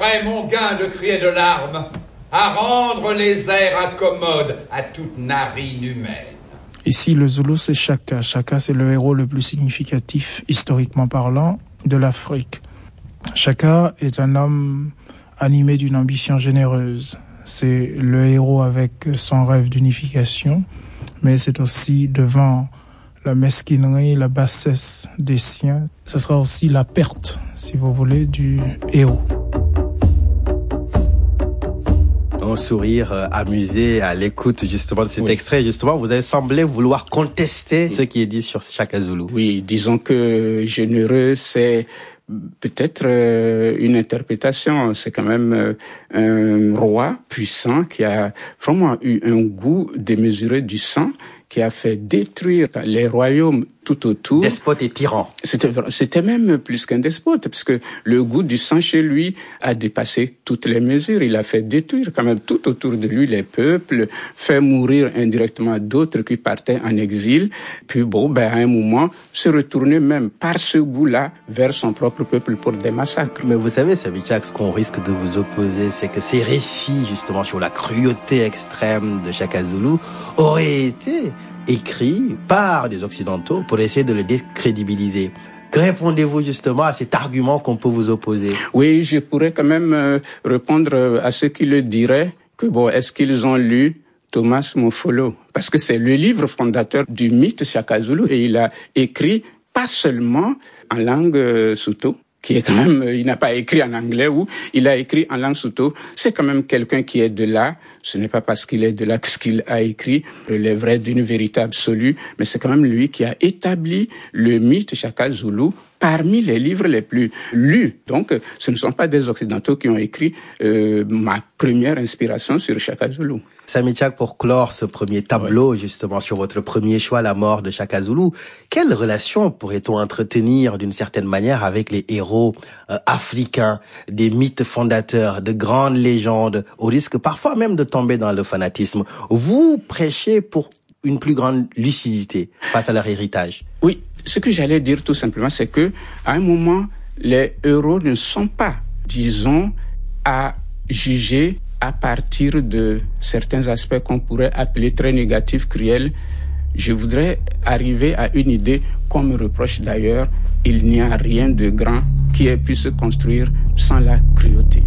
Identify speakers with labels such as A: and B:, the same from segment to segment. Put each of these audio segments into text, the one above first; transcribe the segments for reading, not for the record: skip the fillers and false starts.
A: ferai mon gain de cris et de larmes à rendre les airs incommodes à toute narine humaine.
B: Ici, le Zoulou, c'est Chaka. Chaka, c'est le héros le plus significatif, historiquement parlant, de l'Afrique. Chaka est un homme animé d'une ambition généreuse. C'est le héros avec son rêve d'unification, mais c'est aussi devant la mesquinerie, la bassesse des siens. Ce sera aussi la perte, si vous voulez, du héros.
C: Un sourire amusé à l'écoute justement de cet extrait. Justement, vous avez semblé vouloir contester ce qui est dit sur Chaka Zulu.
D: Oui, disons que généreux, c'est peut-être une interprétation. C'est quand même un roi puissant qui a vraiment eu un goût démesuré du sang, qui a fait détruire les royaumes tout autour.
C: Despote et tyran.
D: C'était même plus qu'un despote, parce que le goût du sang chez lui a dépassé toutes les mesures. Il a fait détruire quand même tout autour de lui les peuples, fait mourir indirectement d'autres qui partaient en exil. Puis à un moment, se retourner même par ce goût-là vers son propre peuple pour des massacres.
C: Mais vous savez, Samy Tchak, ce qu'on risque de vous opposer, c'est que ces récits, justement, sur la cruauté extrême de Chaka Zulu auraient été écrit par des Occidentaux pour essayer de le décrédibiliser. Que répondez-vous justement à cet argument qu'on peut vous opposer?
D: Oui, je pourrais quand même répondre à ceux qui le diraient que est-ce qu'ils ont lu Thomas Mofolo? Parce que c'est le livre fondateur du mythe Chaka Zulu et il a écrit pas seulement en langue Sotho, qui est quand même, il n'a pas écrit en anglais, ou il a écrit en langue Sotho. C'est quand même quelqu'un qui est de là. Ce n'est pas parce qu'il est de là que ce qu'il a écrit relèverait d'une vérité absolue, mais c'est quand même lui qui a établi le mythe Chaka Zulu parmi les livres les plus lus. Donc, ce ne sont pas des Occidentaux qui ont écrit ma première inspiration sur Chaka Zulu.
C: Samy Tchak, pour clore ce premier tableau, justement, sur votre premier choix, la mort de Chaka Zulu, quelle relation pourrait-on entretenir d'une certaine manière avec les héros africains, des mythes fondateurs, de grandes légendes, au risque parfois même de tomber dans le fanatisme? Vous prêchez pour une plus grande lucidité face à leur héritage.
D: Oui, ce que j'allais dire tout simplement, c'est que à un moment, les héros ne sont pas, disons, à juger à partir de certains aspects qu'on pourrait appeler très négatifs, cruels. Je voudrais arriver à une idée qu'on me reproche d'ailleurs. Il n'y a rien de grand qui ait pu se construire sans la cruauté.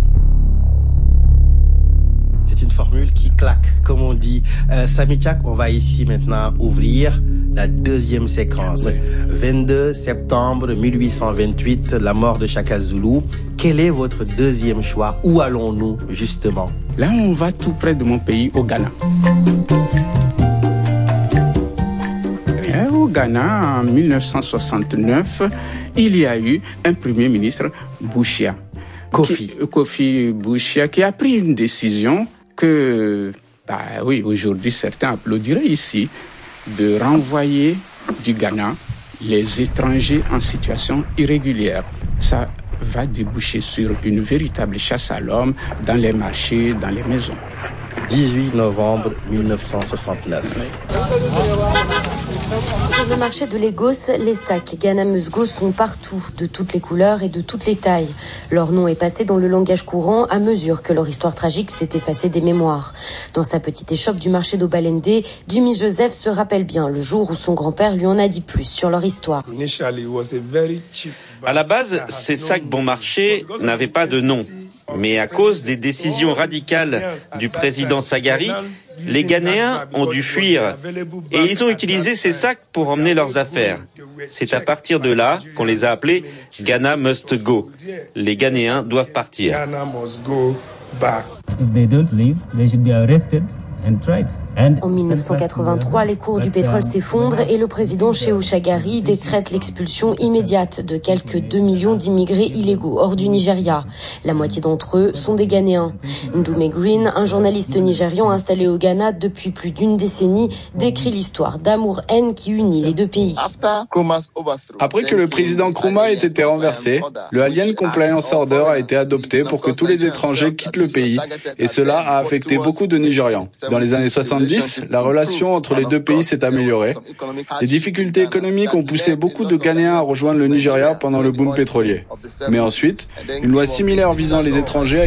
C: C'est une formule qui claque, comme on dit. Samy Tchak, on va ici maintenant ouvrir la deuxième séquence. 22 septembre 1828, la mort de Chaka Zulu. Quel est votre deuxième choix? Où allons-nous, justement?
D: Là, on va tout près de mon pays, au Ghana. Au Ghana, en 1969, il y a eu un premier ministre, Bouchia. Kofi Bouchia, qui a pris une décision que, aujourd'hui, certains applaudiraient ici, de renvoyer du Ghana les étrangers en situation irrégulière. Ça va déboucher sur une véritable chasse à l'homme dans les marchés, dans les maisons.
C: 18 novembre 1969.
E: Sur le marché de Lagos, les sacs Ghana Must Go sont partout, de toutes les couleurs et de toutes les tailles. Leur nom est passé dans le langage courant à mesure que leur histoire tragique s'est effacée des mémoires. Dans sa petite échoppe du marché d'Obalende, Jimmy Joseph se rappelle bien le jour où son grand-père lui en a dit plus sur leur histoire.
F: À la base, ces sacs bon marché n'avaient pas de nom. Mais à cause des décisions radicales du président Sagari, les Ghanéens ont dû fuir et ils ont utilisé ces sacs pour emmener leurs affaires. C'est à partir de là qu'on les a appelés Ghana Must Go. Les Ghanéens doivent partir.
E: En 1983, les cours du pétrole s'effondrent et le président Shehu Shagari décrète l'expulsion immédiate de quelques 2 millions d'immigrés illégaux hors du Nigeria. La moitié d'entre eux sont des Ghanéens. Ndume Green, un journaliste nigérian installé au Ghana depuis plus d'une décennie, décrit l'histoire d'amour-haine qui unit les deux pays.
G: Après que le président Nkrumah ait été renversé, le Alien Compliance Order a été adopté pour que tous les étrangers quittent le pays et cela a affecté beaucoup de Nigérians. Dans les années 70, la relation entre les deux pays s'est améliorée. Les difficultés économiques ont poussé beaucoup de Ghanéens à rejoindre le Nigeria pendant le boom pétrolier. Mais ensuite, une loi similaire visant les étrangers